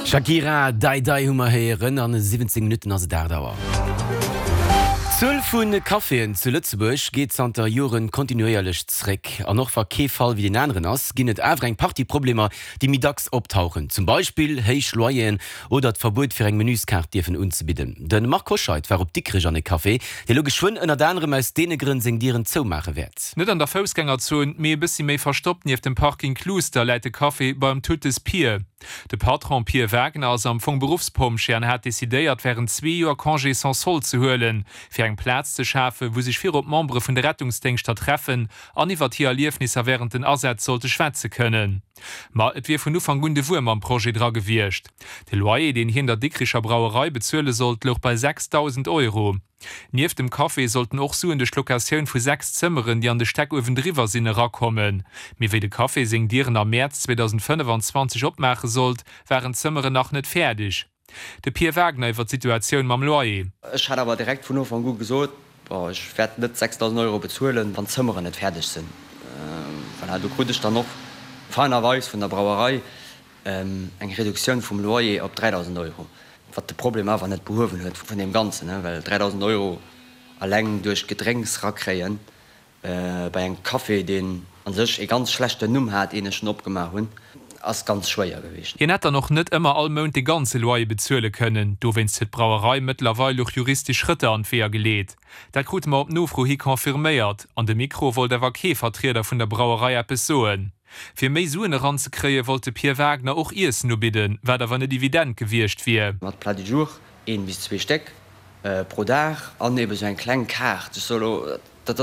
Shakira, Dai Hummer heieren an 17 Minuten as Dardauer. 12 vun Kaffeen zu Lützeburg geht an der Joren kontinuierlech zreck. An noch war Kefall wie den anderen ass, ginnet awer eng Partyprobleme, die midags optauchen. Zum Beispiel heich Loien oder d Verbot fir eng Menüskart Dirfen unzubidden. Den Mark Koscheid war op dickrich an e Kaffee, de lo geschwun ënner d andere meist dee Grinn seng Dieren zoumache werd. Net an der Fußgängerzone méi bissi méi verstoppt nie auf dem Parking Kloster leite Kaffee beim Totes Pier. De Patron Pierre Wagner aus am vung Berufspomschern hat desideiert während 2 Joer Congé sans Sol zu hhöllen, fir eng Platz zu schafe, wo sich 4 Membre vun der Rettungsdenkster treffen, aniwwer hier Liefnisser während den Ersatz sollte schwäze können. Ma et wie vun nu van Gunde Wurm am Projekt dra gewircht. De Loyer, den hin der dickrischer Brauerei bezuele sollt, loch bei 6.000 €. Nief dem Kaffee sollten auch so in de Lokationun vu 6 Zimmeren, die an de Steckowen Riversinne rakommen. Mir wie de Kaffee seng Dieren am März 2025 opmache sollt, waren Zimmeren noch net fertig. De Pierre Wagner iwwer Situation mam Loyer. Ich hat aber direkt von Anfang gut gesagt, ich werde net 6.000 € bezuelen, wann Zimmeren net fertig sind. Du konnte ich dann noch feiner von der Brauerei eng Reduktion vom Loyer op 3.000 €. Was das Problem war nicht behoben hat von dem Ganzen, ne? Weil 3.000 € allein durch Getränksrakreien bei einem Kaffee, den an sich eine ganz schlechte Nummer hat, den ich schon abgemacht habe, ist ganz schwer gewesen. Ihr hättet noch nicht immer allmond die ganze Loyer bezahlen können, du wennst die Brauerei mittlerweile auch juristisch Schritte an Wehr gelegt. Das konnte man auf Nufro hier konfirmiert. An dem Mikro wollte der Vertreter von der Brauerei etwas sagen. Für méi Suen ranzekriegen wollte Pierre Wagner auch ihrs nur bidden, weil da war eine Dividend gewircht wie. Mat Plat du jour 1 bis 2 Steck pro Dag anneben so ein klein Kart. Das soll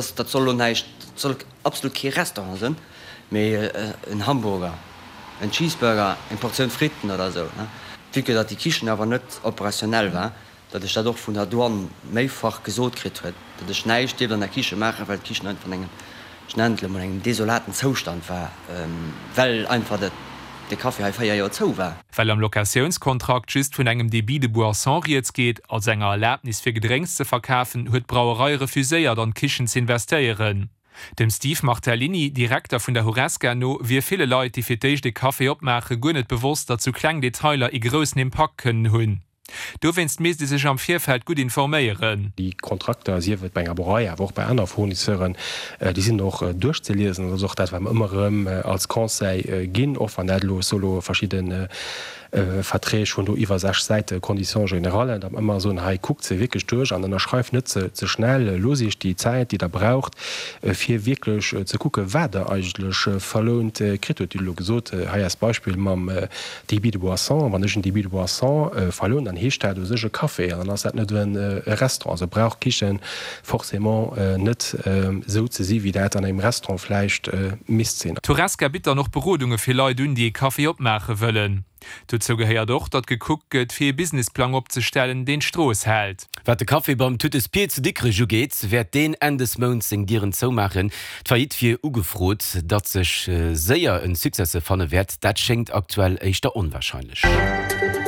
absolut kein Restaurant sein, mais ein Hamburger, ein Cheeseburger, ein Portion Fritten oder so. Wie dat die Kichen aber nicht operationell war, dat ich dadurch von der Douane mehrfach gesot gekriegt huet, dat ich nicht an der Kiche mache, weil die Kichen einfach einen desolaten Zustand war, weil einfach der Kaffee ja zu war. Weil am Lokationskontrakt just vun engem Debit de Boisson jetzt geht, als enger Erlaubnis fir Gedränks zu verkaufen, huet Brauerei refuséiert an Kichen zu investieren. Dem Steve Martellini, Direktor von der Horace-Gano, wie viele Leute, die für de Kaffee opmache, gunnet bewusst, dat zu kleinen Detailer i großen Impact können hunn. Du wennst mees die sich am Vierfeld gut informieren. Die Kontrakte sie wird bei Brauerei, aber auch bei anderen Fournisseuren, die sind noch durchzulesen. Also das, wenn man immer als Conseil gehen, auch von los solo verschiedene Verträge schon über 6 Seiten Konditionen generell, dann immer so ein Hai guckt sie wirklich durch, an der schreibt nicht zu schnell, los ich die Zeit, die da braucht, für wirklich zu gucken, wer da eigentlich verlohnt kriegt. Die gesagt, als Beispiel mit Débit de Boisson, wenn ich ein Débit de Boisson verlohnt, dann hecht du sech Kaffee an ass net Restaurant. Also brauch Kichen forcément net so ze si, wie dat an einem Restaurant fleicht missinn. Touraska bitter noch Berodunge fir Leute dun, die Kaffee opmache wëllen. Dazu gehört doch, dat geguckt gëtt fir Businessplan opzustellen, den Stroß hält. Wat de Kaffee beim Totes Pier zu dickrich geht, werd den Endes Mons seng Dieren zou machen. D'Wait fir ugefrot, dat sech séier en Successe fanne werd, dat schenkt aktuell eichter unwahrscheinlich.